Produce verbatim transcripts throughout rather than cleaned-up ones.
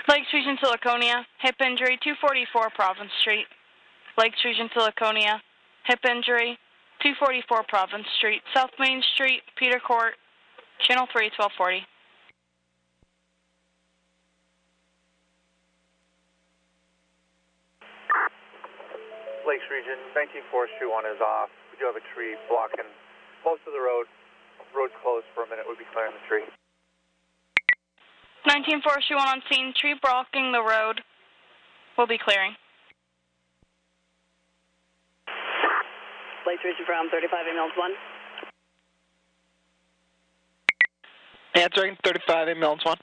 Lakes Region to Laconia, hip injury, two forty-four Province Street. Lakes Region to Laconia, hip injury, two forty-four Province Street. South Main Street, Peter Court, Channel three, twelve forty. Lakes Region, nineteen Forestry one is off. We do have a tree blocking most of the road. Road's closed for a minute. We'll be clearing the tree. nineteen Forestry one on scene. Tree blocking the road. We'll be clearing. Lakes Region from thirty-five ambulance one. Answering thirty-five ambulance one.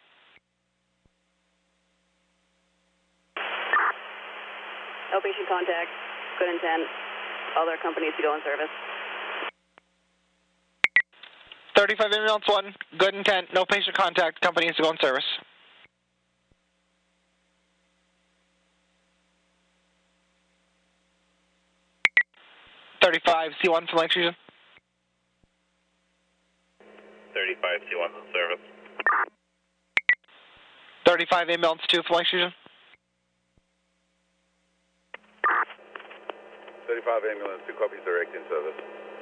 No patient contact. Good intent. Other companies to go in service. thirty-five ambulance one. Good intent. No patient contact. Companies to go in service. thirty-five C one from Lakes Region. thirty-five C one in service. thirty-five ambulance two from Lakes Region. thirty-five ambulance two copies direct in service.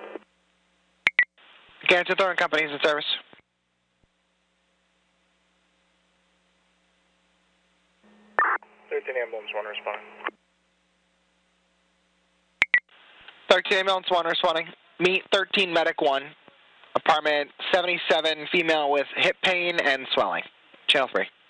Cancer Thorn companies in service. thirteen ambulance one responding. thirteen ambulance one responding. Meet thirteen medic one. Apartment seventy-seven, female with hip pain and swelling. Channel three.